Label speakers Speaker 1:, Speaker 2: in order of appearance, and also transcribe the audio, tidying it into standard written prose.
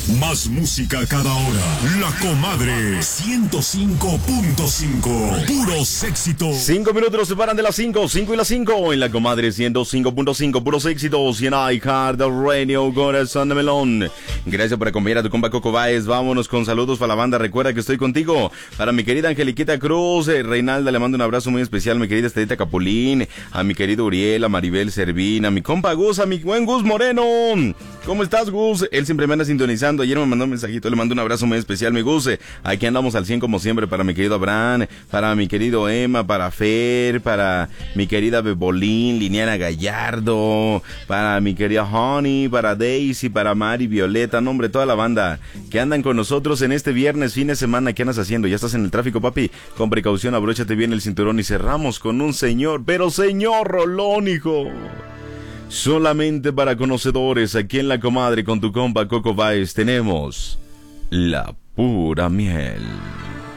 Speaker 1: Más música cada hora. La Comadre 105.5. Puros éxitos.
Speaker 2: 5 minutos nos separan de las 5 y las 5 en La Comadre 105.5. Puros éxitos y en iHeart Radio, Corazón de Melón. Gracias por acompañar a tu compa Coco Baez. Vámonos con saludos para la banda. Recuerda que estoy contigo. Para mi querida Angeliquita Cruz, Reinalda, le mando un abrazo muy especial. Mi querida Estadita Capulín, a mi querido Uriel, a Maribel Servín, a mi compa Gus, a mi buen Gus Moreno. ¿Cómo estás, Gus? Él siempre me anda sintonizando. Ayer me mandó un mensajito, le mando un abrazo muy especial, mi Gus. Aquí andamos al 100 como siempre para mi querido Abraham, para mi querido Emma, para Fer, para mi querida Bebolín, Liliana Gallardo, para mi querida Honey, para Daisy, para Mari, Violeta, nombre, toda la banda que andan con nosotros en este viernes, fin de semana. ¿Qué andas haciendo? ¿Ya estás en el tráfico, papi? Con precaución, abróchate bien el cinturón y cerramos con un señor, pero señor rolón, hijo. Solamente para conocedores, aquí en La Comadre con tu compa Coco Baez tenemos La Pura Miel.